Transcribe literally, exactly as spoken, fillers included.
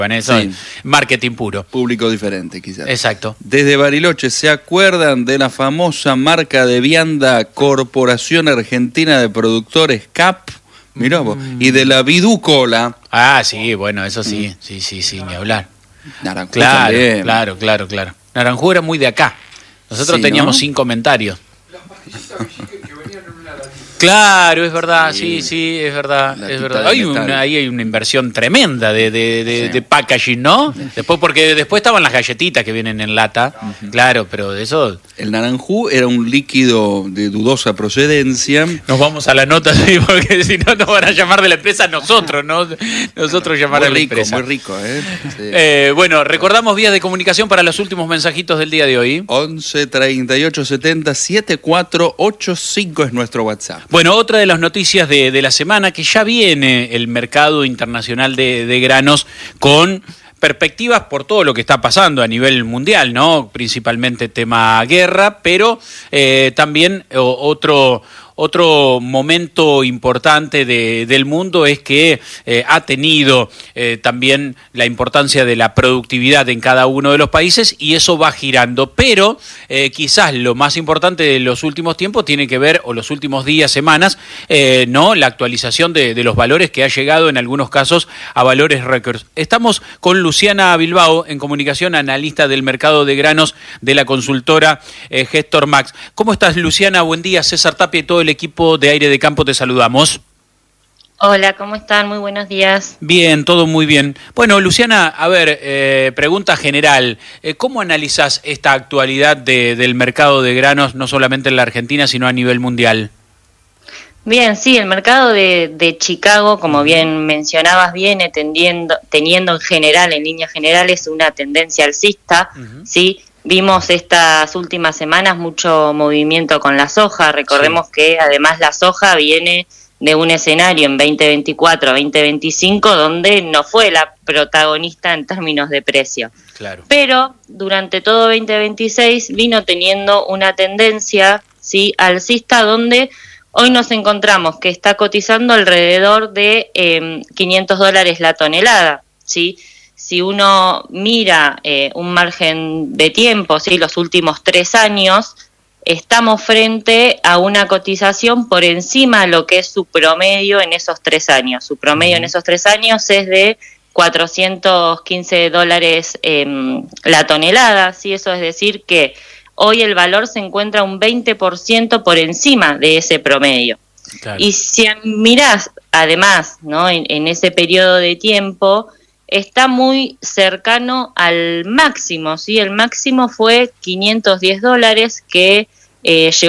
Bueno, eso Sí. es marketing puro. Público diferente, quizás. Exacto. Desde Bariloche, ¿se acuerdan de la famosa marca de vianda Corporación Argentina de Productores C A P? Mirá vos. Y de la Viducola. Ah, sí, bueno, eso sí, sí, sí, sí, ni hablar. Naranjú Claro, también. claro, claro, claro. Naranjú era muy de acá. Nosotros Sí, teníamos ¿no? sin comentarios. Claro, es verdad, sí, sí, sí, es verdad, La es tita verdad. de Hay metal. una, ahí hay una inversión tremenda de, de, de, Sí. de packaging, ¿no? Después, porque después estaban las galletitas que vienen en lata, claro, pero de eso El naranjú era un líquido de dudosa procedencia. nos vamos a la nota, sí, porque si no nos van a llamar de la empresa nosotros, ¿no? Nosotros llamar Muy a la rico, empresa. muy rico, ¿eh? Sí. Eh, bueno, recordamos vías de comunicación para los últimos mensajitos del día de hoy. once treinta y ocho setenta setenta y cuatro ochenta y cinco es nuestro WhatsApp. Bueno, otra de las noticias de, de la semana, que ya viene el mercado internacional de, de granos con perspectivas por todo lo que está pasando a nivel mundial, ¿no? Principalmente tema guerra, pero eh, también o, otro... Otro momento importante de, del mundo es que eh, ha tenido eh, también la importancia de la productividad en cada uno de los países y eso va girando. Pero eh, quizás lo más importante de los últimos tiempos tiene que ver, o los últimos días, semanas, eh, no la actualización de, de los valores que ha llegado en algunos casos a valores récords. Estamos con Luciana Bilbao en comunicación, analista del mercado de granos de la consultora eh, Gestor Max. ¿Cómo estás, Luciana? Buen día. César Tapia y todo el equipo de Aire de Campo te saludamos. Hola, ¿cómo están? Muy buenos días. Bien, todo muy bien. Bueno, Luciana, a ver, eh, pregunta general. Eh, ¿Cómo analizás esta actualidad de, del mercado de granos, no solamente en la Argentina, sino a nivel mundial? Bien, sí, el mercado de, de Chicago, como bien mencionabas, viene tendiendo, teniendo en general, en líneas generales, una tendencia alcista, uh-huh. ¿sí? Vimos estas últimas semanas mucho movimiento con la soja. Recordemos sí. que además la soja viene de un escenario en veinte veinticuatro, veinte veinticinco donde no fue la protagonista en términos de precio. Claro. Pero durante todo veinte veintiséis vino teniendo una tendencia, ¿sí?, alcista, donde hoy nos encontramos que está cotizando alrededor de eh, quinientos dólares la tonelada, ¿sí? Si uno mira eh, un margen de tiempo, ¿sí?, los últimos tres años, estamos frente a una cotización por encima de lo que es su promedio en esos tres años. Su promedio uh-huh. en esos tres años es de cuatrocientos quince dólares eh, la tonelada, ¿sí? Eso es decir que hoy el valor se encuentra un veinte por ciento por encima de ese promedio. Claro. Y si mirás, además, ¿no?, en, en ese periodo de tiempo, está muy cercano al máximo, ¿sí? El máximo fue quinientos diez dólares que eh, llegó